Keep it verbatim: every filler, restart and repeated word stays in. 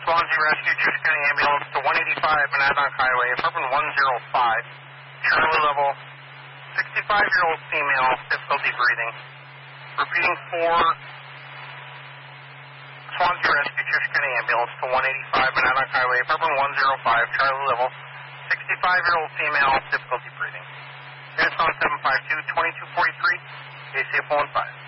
Swansea Rescue, Church County Ambulance to one eighty-five Monadnock Highway, apartment one oh five, Charlie level, sixty-five-year-old female, difficulty breathing. Repeating for Swansea Rescue, Church County Ambulance to one eighty-five Monadnock Highway, apartment one oh five, Charlie level, sixty-five-year-old female, difficulty breathing. Units on seven five two, two two four three, A C F one five.